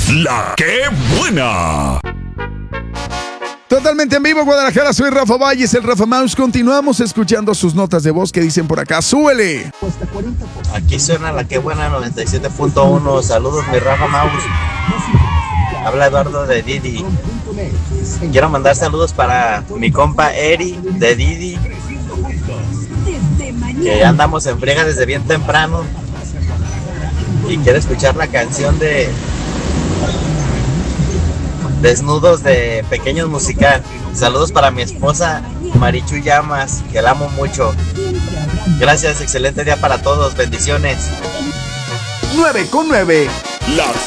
La que buena. Totalmente en vivo, Guadalajara, soy Rafa Valles, el Rafa Mouse. Continuamos escuchando sus notas de voz que dicen por acá. ¡Súbele! Aquí suena la que buena 97.1. Saludos, mi Rafa Mouse. Habla Eduardo de Didi. Quiero mandar saludos para mi compa Eri de Didi, que andamos en friega desde bien temprano y quiero escuchar la canción de Desnudos de Pequeños Musical. Saludos para mi esposa Marichu Llamas, que la amo mucho. Gracias, excelente día para todos, bendiciones. 9 con 9. Las